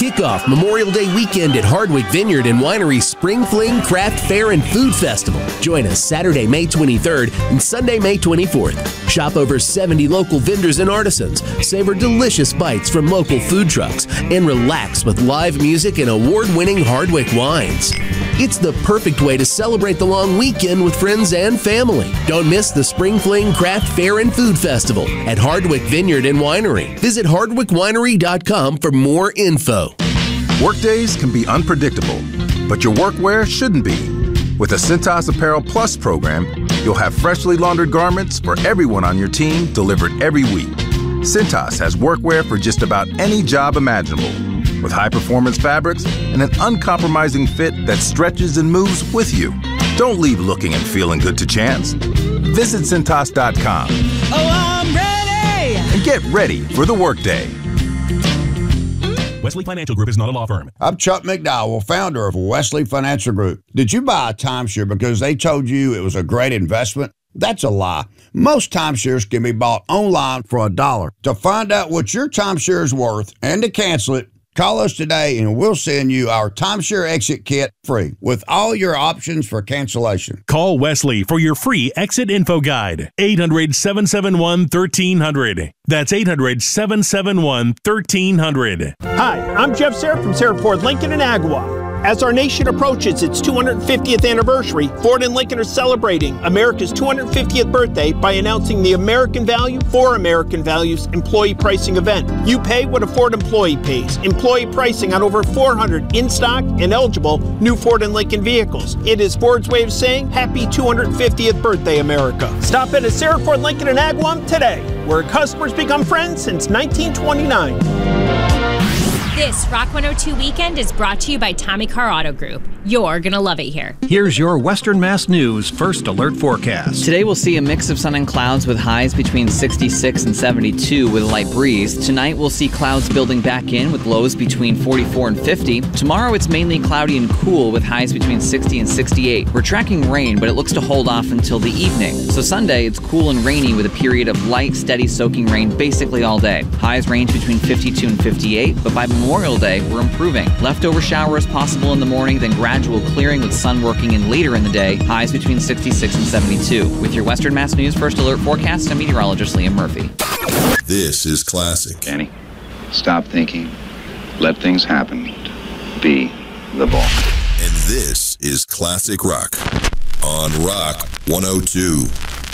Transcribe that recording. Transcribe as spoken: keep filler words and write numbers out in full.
Kick off Memorial Day weekend at Hardwick Vineyard and Winery Spring Fling Craft Fair and Food Festival. Join us Saturday, May twenty-third and Sunday, May twenty-fourth. Shop over seventy local vendors and artisans, savor delicious bites from local food trucks, and relax with live music and award-winning Hardwick wines. It's the perfect way to celebrate the long weekend with friends and family. Don't miss the Spring Fling Craft Fair and Food Festival at Hardwick Vineyard and Winery. Visit hardwick winery dot com for more info. Workdays can be unpredictable, but your workwear shouldn't be. With the Cintas Apparel Plus program, you'll have freshly laundered garments for everyone on your team delivered every week. Cintas has workwear for just about any job imaginable, with high-performance fabrics and an uncompromising fit that stretches and moves with you. Don't leave looking and feeling good to chance. Visit Cintas dot com. Oh, I'm ready! And get ready for the workday. Wesley Financial Group is not a law firm. I'm Chuck McDowell, founder of Wesley Financial Group. Did you buy a timeshare because they told you it was a great investment? That's a lie. Most timeshares can be bought online for a dollar. To find out what your timeshare is worth and to cancel it, call us today and we'll send you our timeshare exit kit free with all your options for cancellation. Call Wesley for your free exit info guide. eight hundred, seven seven one, one three zero zero. That's eight hundred, seven seven one, one three zero zero. Hi, I'm Jeff Serra from Serra Ford Lincoln in Agua. As our nation approaches its two hundred fiftieth anniversary, Ford and Lincoln are celebrating America's two hundred fiftieth birthday by announcing the American Value for American Values employee pricing event. You pay what a Ford employee pays. Employee pricing on over four hundred in-stock and eligible new Ford and Lincoln vehicles. It is Ford's way of saying happy two hundred fiftieth birthday, America. Stop in at Serra Ford Lincoln in Agawam today, where customers become friends since nineteen twenty-nine. This Rock one oh two Weekend is brought to you by Tommy Car Auto Group. You're going to love it here. Here's your Western Mass News First Alert forecast. Today we'll see a mix of sun and clouds with highs between sixty-six and seventy-two with a light breeze. Tonight we'll see clouds building back in with lows between forty-four and fifty. Tomorrow it's mainly cloudy and cool with highs between sixty and sixty-eight. We're tracking rain, but it looks to hold off until the evening. So Sunday it's cool and rainy with a period of light, steady soaking rain basically all day. Highs range between fifty-two and fifty-eight, but by Memorial Day, we're improving. Leftover showers possible in the morning, then gradual clearing with sun working in later in the day. Highs between sixty-six and seventy-two. With your Western Mass News First Alert forecast, I'm meteorologist Liam Murphy. This is classic. Danny, stop thinking. Let things happen. Be the ball. And this is Classic Rock on Rock one oh two.